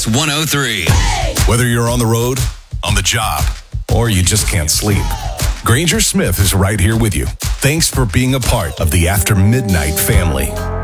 Kiss 103. Whether you're on the road, on the job, or you just can't sleep, Granger Smith is right here with you. Thanks for being a part of the After Midnight family.